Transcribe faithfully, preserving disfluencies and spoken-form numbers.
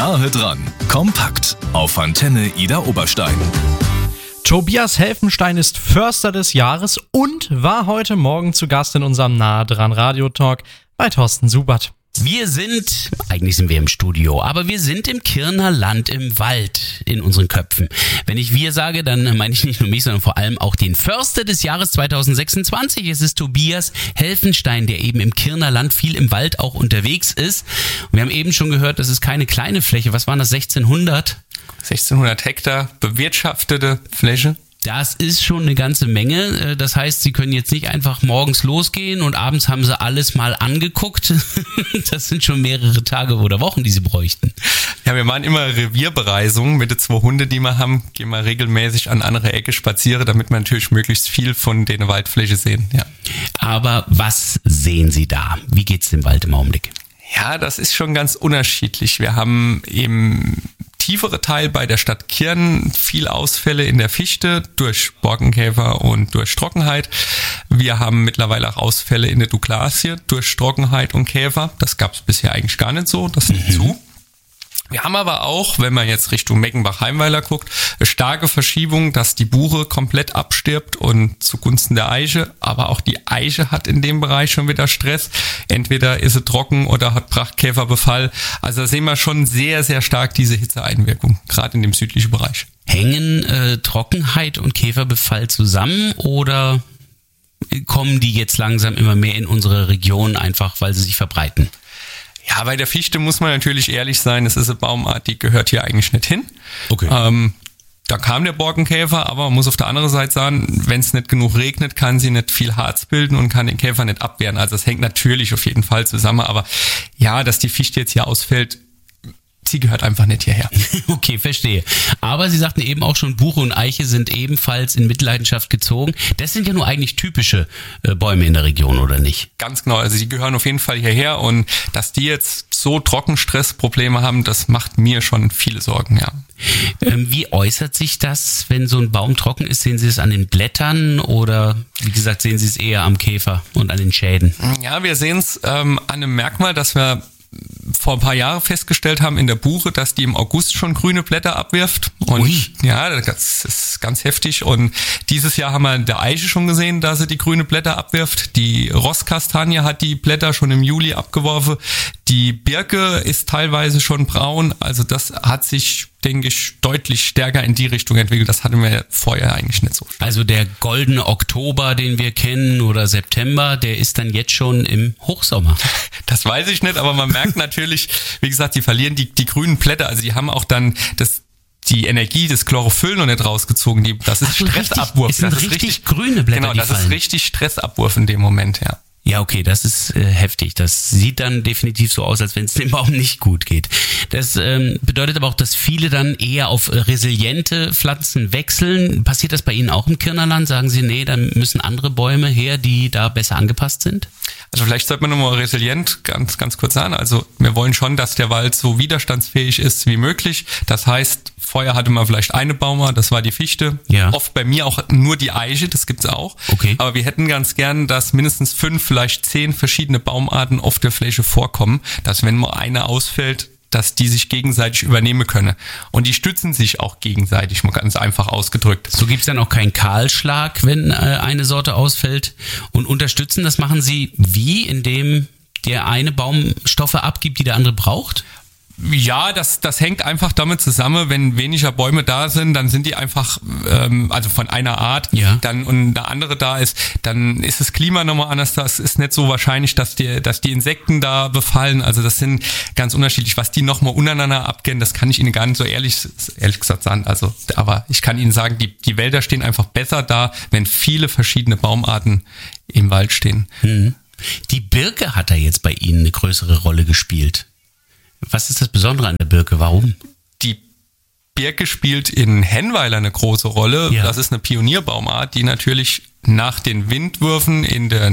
Nahe dran, kompakt auf Antenne Ida Oberstein. Tobias Helfenstein ist Förster des Jahres und war heute Morgen zu Gast in unserem Nahe dran Radiotalk bei Thorsten Subert. Wir sind, eigentlich sind wir im Studio, aber wir sind im Kirner Land im Wald in unseren Köpfen. Wenn ich wir sage, dann meine ich nicht nur mich, sondern vor allem auch den Förster des Jahres zwanzig sechsundzwanzig. Es ist Tobias Helfenstein, der eben im Kirner Land viel im Wald auch unterwegs ist. Und wir haben eben schon gehört, das ist keine kleine Fläche. Was waren das, sechzehnhundert? sechzehnhundert Hektar bewirtschaftete Fläche. Das ist schon eine ganze Menge. Das heißt, Sie können jetzt nicht einfach morgens losgehen und abends haben Sie alles mal angeguckt. Das sind schon mehrere Tage oder Wochen, die Sie bräuchten. Ja, wir machen immer Revierbereisungen mit den zwei Hunden, die wir haben. Gehen wir regelmäßig an andere Ecke spazieren, damit wir natürlich möglichst viel von der Waldfläche sehen. Ja. Aber was sehen Sie da? Wie geht's dem Wald im Augenblick? Ja, das ist schon ganz unterschiedlich. Wir haben im tiefere Teil bei der Stadt Kirn viel Ausfälle in der Fichte durch Borkenkäfer und durch Trockenheit. Wir haben mittlerweile auch Ausfälle in der Douglasie durch Trockenheit und Käfer. Das gab es bisher eigentlich gar nicht so, das nimmt zu. Wir haben aber auch, wenn man jetzt Richtung Meckenbach-Heimweiler guckt, eine starke Verschiebung, dass die Buche komplett abstirbt und zugunsten der Eiche. Aber auch die Eiche hat in dem Bereich schon wieder Stress. Entweder ist sie trocken oder hat Prachtkäferbefall. Also da sehen wir schon sehr, sehr stark diese Hitzeeinwirkung, gerade in dem südlichen Bereich. Hängen äh, Trockenheit und Käferbefall zusammen oder kommen die jetzt langsam immer mehr in unsere Region, einfach weil sie sich verbreiten? Ja, bei der Fichte muss man natürlich ehrlich sein, es ist eine Baumart, die gehört hier eigentlich nicht hin. Okay. Ähm, da kam der Borkenkäfer, aber man muss auf der anderen Seite sagen, wenn es nicht genug regnet, kann sie nicht viel Harz bilden und kann den Käfer nicht abwehren. Also es hängt natürlich auf jeden Fall zusammen, aber ja, dass die Fichte jetzt hier ausfällt, sie gehört einfach nicht hierher. Okay, verstehe. Aber Sie sagten eben auch schon, Buche und Eiche sind ebenfalls in Mitleidenschaft gezogen. Das sind ja nur eigentlich typische äh, Bäume in der Region, oder nicht? Ganz genau, also die gehören auf jeden Fall hierher und dass die jetzt so Trockenstressprobleme haben, das macht mir schon viele Sorgen, ja. Ähm, wie äußert sich das, wenn so ein Baum trocken ist? Sehen Sie es an den Blättern oder, wie gesagt, sehen Sie es eher am Käfer und an den Schäden? Ja, wir sehen es ähm, an einem Merkmal, dass wir vor ein paar Jahren festgestellt haben in der Buche, dass die im August schon grüne Blätter abwirft. Und Ui. Ja, das ist ganz heftig. Und dieses Jahr haben wir in der Eiche schon gesehen, dass sie die grüne Blätter abwirft. Die Rosskastanie hat die Blätter schon im Juli abgeworfen. Die Birke ist teilweise schon braun. Also das hat sich, denke ich, deutlich stärker in die Richtung entwickelt. Das hatten wir vorher eigentlich nicht so. Also der goldene Oktober, den wir kennen, oder September, der ist dann jetzt schon im Hochsommer. Das weiß ich nicht, aber man merkt natürlich, wie gesagt, die verlieren die, die grünen Blätter. Also die haben auch dann das, die Energie des Chlorophyll noch nicht rausgezogen. Die, das ist Ach so, Stressabwurf. Richtig, das ist ist richtig, richtig grüne Blätter, Genau, die das fallen. ist richtig Stressabwurf in dem Moment, ja. Ja, okay, das ist äh, heftig. Das sieht dann definitiv so aus, als wenn es dem Baum nicht gut geht. Das ähm, bedeutet aber auch, dass viele dann eher auf äh, resiliente Pflanzen wechseln. Passiert das bei Ihnen auch im Kirnerland? Sagen Sie, nee, dann müssen andere Bäume her, die da besser angepasst sind? Also vielleicht sollte man nochmal resilient ganz, ganz kurz sagen. Also wir wollen schon, dass der Wald so widerstandsfähig ist wie möglich. Das heißt, vorher hatte man vielleicht eine Baumart, das war die Fichte. Ja. Oft bei mir auch nur die Eiche, das gibt's auch. Okay. Aber wir hätten ganz gern, dass mindestens fünf, vielleicht zehn verschiedene Baumarten auf der Fläche vorkommen, dass wenn mal eine ausfällt, dass die sich gegenseitig übernehmen können. Und die stützen sich auch gegenseitig, mal ganz einfach ausgedrückt. So gibt's dann auch keinen Kahlschlag, wenn äh, eine Sorte ausfällt. Und unterstützen, das machen Sie wie? Indem der eine Baum Stoffe abgibt, die der andere braucht? Ja, das, das hängt einfach damit zusammen, wenn weniger Bäume da sind, dann sind die einfach, ähm, also von einer Art, ja. dann und eine andere da ist, dann ist das Klima nochmal anders, das ist nicht so wahrscheinlich, dass die, dass die Insekten da befallen, also das sind ganz unterschiedlich, was die nochmal untereinander abgehen, das kann ich Ihnen gar nicht so ehrlich, ehrlich gesagt sagen, also, aber ich kann Ihnen sagen, die, die Wälder stehen einfach besser da, wenn viele verschiedene Baumarten im Wald stehen. Mhm. Die Birke hat da jetzt bei Ihnen eine größere Rolle gespielt. Was ist das Besondere an der Birke? Warum? Die Birke spielt in Hennweiler eine große Rolle. Ja. Das ist eine Pionierbaumart, die natürlich nach den Windwürfen in der